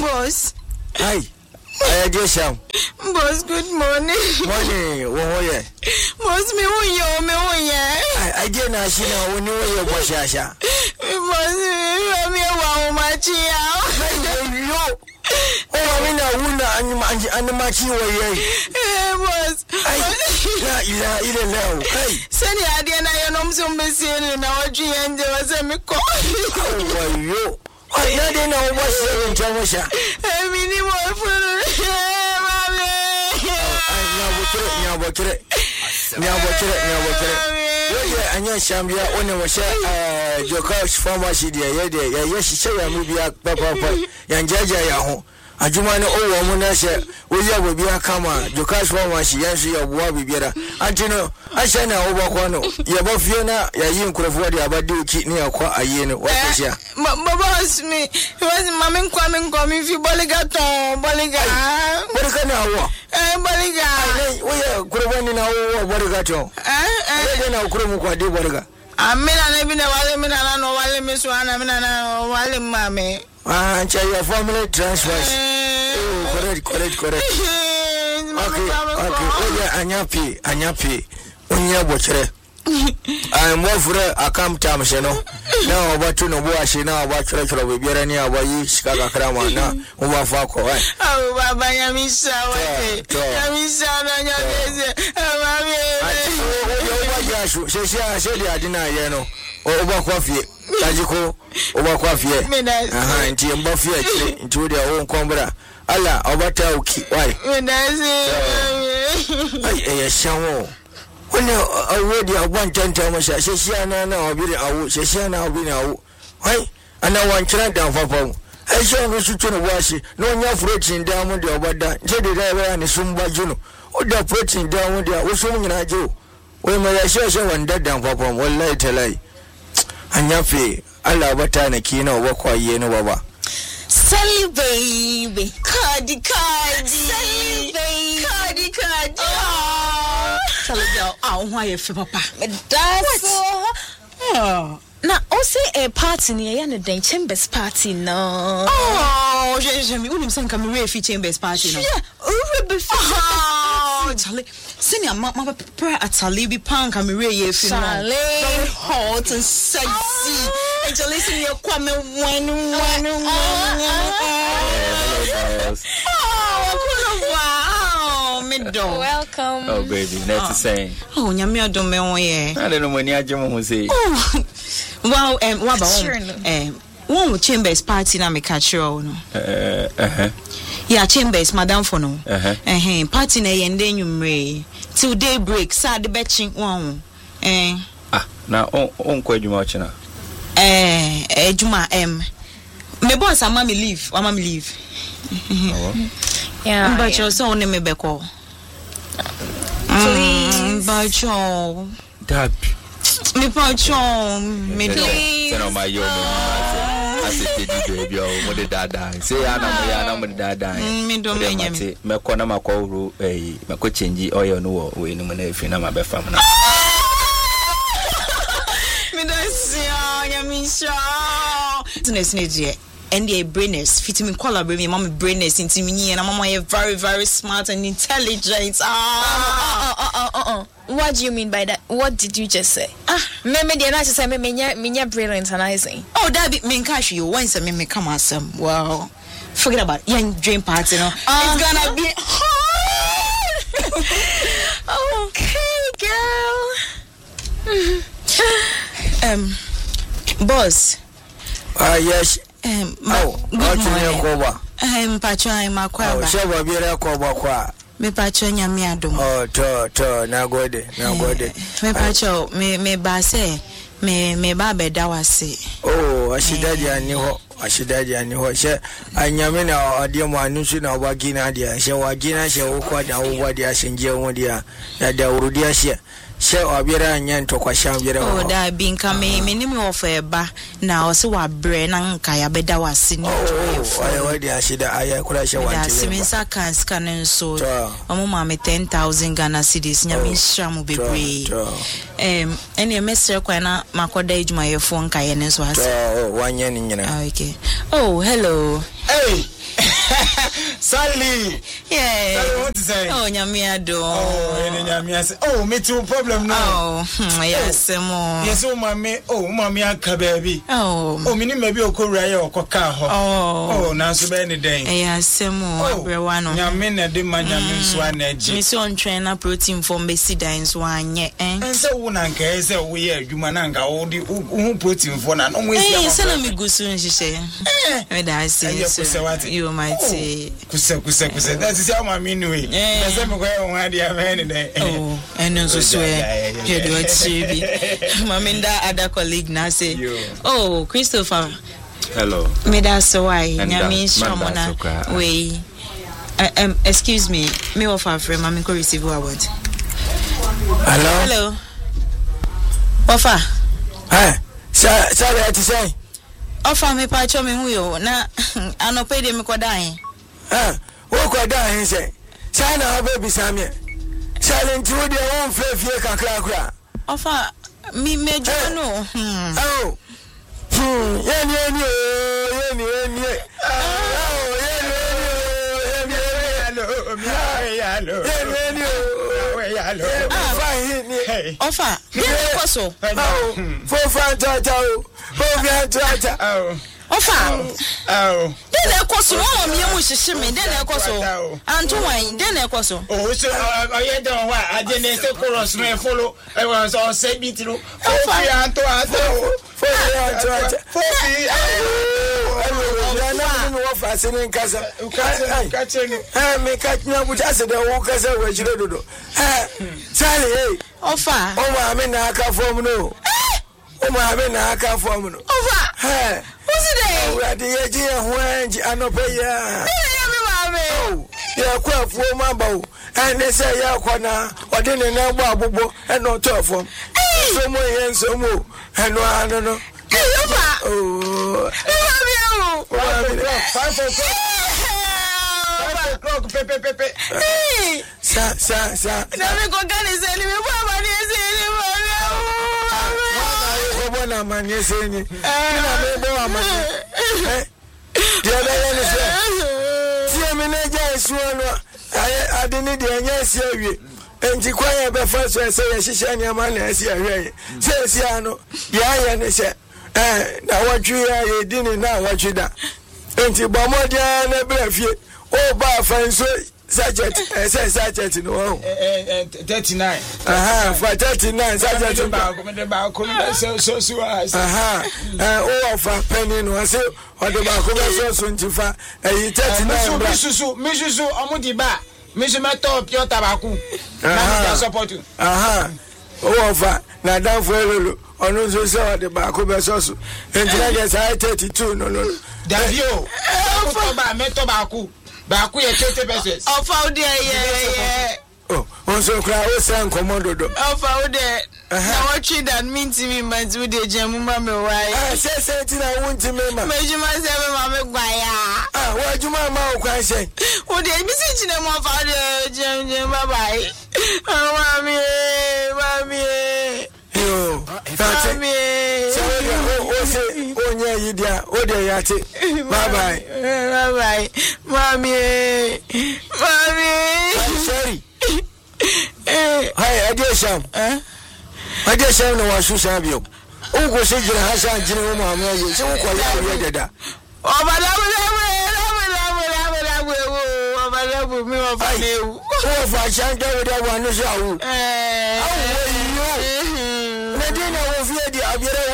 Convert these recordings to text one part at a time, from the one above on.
Boss. Hi. I just am. Boss, good morning. Morning. Wo ye. Boss, me wo ye. I did not see no one your boss asha. Boss, me wa machi ya. Oh, we know and machi wo ye. Boss. I ila now. Hey. Send ya dia na yo nom so mbesi na wadwi ende wase me ko. Oh, yo. I don't know what's in Jamasha. Anya Shambia, when I was your couch pharmacy, yes, she said, I will be a papa, and Jaja Yaho. Ajumane o woman say we will be a kama your cash pharmacy yansi ya wabi biara antino ashana obakwano ya bofiona ya yin kurofo de abade kidney akwa ayene what is ya boss me was mama kwame fi boligaton boliga na wo boliga we kurofo ni na wo boligaton na kuromu kwa de boliga amina na bi na wale mina na no wale meso ana mina na wale mame your family transfers. Correct. Okay. Oh yeah, anyapi. Unya bochre. I'm more for a camp time, no. Now about to know what she now about church of Bibiani, about you, Chicago Crama, now, over Falco. Oh, Baba Yamisa, Yamisa, I said, I deny, you know, over coffee. Tajiko over coffee. Into Buffy, into their own combra. Allah, Obata, why? I shawo. When already a 110 times, Shana now be out, Shana be now. Why? And I want to down for Pom. I shall go to wash it. No enough roaching down with the Obada, Jedi and the Sumba Juno. Or the protein down with the Washing I do. When my show and dead down for Pom, well, later. Anyafi ala batana kino wakwa yeno baba Sally baby Cardi Sally baby Cardi Sally girl why you feel papa that's oh na o say a party near yan den chambers party no oh je me unim san come we chambers party no yeah be Charlie senior mama prepare a Talibi punk and me ye feel very hot and sexy and Charlie senior kwame when wow me do welcome oh baby that's the same oh nyame adom me won ye I don't know when you ajemo ho say wow what about one chambers party na me catch you no yeah chambers madam for no party na yende nwumre till day break sad betching one na on kwa adwuma ochina adwuma me boss ama me leave yeah but you so on me beko please but you dab me pacho me do no my yo I said baby o mo de dada say ana mo de dada me do me nyame me ko na makọ me ko change oil no wo we no na efi na ma be fam na me do see nyame sha tnesneje and the brainers fit me collaborate me mama brainers into me and mama is very very smart and intelligent What do you mean by that? What did you just say? Me dey na say me brilliant and I say. Oh, that be me cash you once me come asem. Well, forget about young dream party no. It's gonna be okay, girl. Boss. Yes. Good morning. Pacho makwa. Oh, sheba bira koba kwa. Me pacho nyame adom. Oh, to na gode. Me pacho me ba say me ba beda wase. Oh, ashidaji ani ho she anyame na ade mo anu su na obagina dia she wagina she wo kwa da wo dia shenje wo dia ya da urudi ashe she obiara anya ntokwa sham biara oh da bi nka me nim ofa eba na o se wa bre na nka ya beda wase ni oh wa dia shida aya kula she wanti da simensa kan scan so omo ma me 10,000 Ghana cedis nyame sham bebre ene mesre kwa na makoda ejuma yefo nka ye ne so ase oh wanye ni nyina okay oh hello hey Sally. Yeah. Sally, what to say? Oh, nyamia do. Oh, nyamia say. Oh, me too problem now. Oh, yes, mo. Yes, oh, mommy, aka baby. Oh. Oh, me ni maybe okura or koka ho. Oh, now so many day. Yes, mo. Abrewano. Nyamina de manyamin swan edge. Me so on trainer protein for Bessie Dines one, eh? And so one anka say we are Jumananga, all the protein for an always. Hey, send me good soon, she say. I say, you might say, Kusa. That is how my mean way. That's where I day. Oh, and also swear, you do it, Shibi. Maminda, other colleague now say, oh, Christopher. Hello. Me that's why. Nyami Shamona. Way. Excuse me. Me of our friend, Mammy could receive what I want. Hello. Offer. Hey, sorry to say. Offer me patch me who you na. I no pay them ko dying. What could I say? China, our baby Sammy. Silent to their own flavor, crack. Offer me made you know. Oh. Offer. Also. Oh. Then I cost one me wish me, then I cost and to wine, then I cost. Oh, so I don't know why I didn't say chorus may follow. I was all say me through. Who's it? We are the idea when I know pay ya. Yeah, quite for my bow. And they say, Yakwana, or didn't know Babu, and no tough one. So more and so more. And no, I don't know. Oh, 5 o'clock, Pepe. Sir. Never go get his enemy. Bona manye senyi ina mebo amanye the other one is tie me na ja isuano adini de anya sia wie enti kwanya be fa so say ya hihia nya ma na sia hwe say sia no ya ne se na wadwu ya ye dini na wadwu da enti bomodia na brafie o ba fa so Sachet no 39. For 39 sachet so for penny no say or the back so 25 39 Misusu amudi ba Misumato pure tabaku na support you for na down for onu so say the back so engineer get 32 no Davio ba metobaku Baku ye 20 pesos. Offer there, Oh, so cry, oh, send commando. Offer there. Now what you that mean to me, my two day, Jamuma, why? I say, I want to make myself, Mamma Guaya. What you mamma cry say? Oh, they be sitting them off father, Jam, bye. Oh, Mammy. You, that's it. So, oh, yeah, you dear, oh, dear, bye, Mommy. I'm sorry. Hi, I dare some. I dare some no one should have you. Oh, go say, Hassan, General Mamma, you so quiet. Oh, if I shan't go with that one, no show. I didn't know if you had the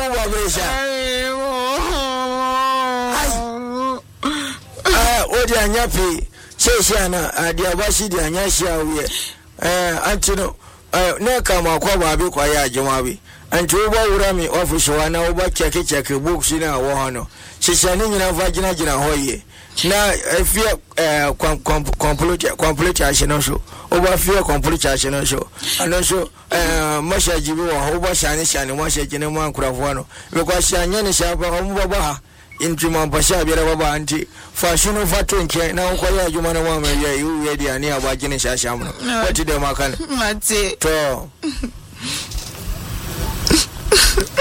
Abira. Chesiana, Diabashi, the Anyasha, Antino, Nekama, Kwabi, Kwaya, Jamabi, and to Urami official, and over check books in our Wahano. She's an Indian Vagina Hoye. Now, I fear complete action show, over fear complete action show, and also Masha Jibu, over Shanish and Masha Geneman Cravano, because Shanyana Shapa, Baba. Into Mampasha Baba Auntie, fashion of Fatunke, now Koya Jumana woman, you ready and near Waginish Asham. What did the Macan? To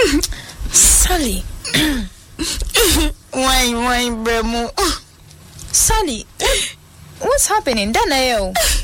Sally. Wine, Bremo. Sally, what's happening? Danayo.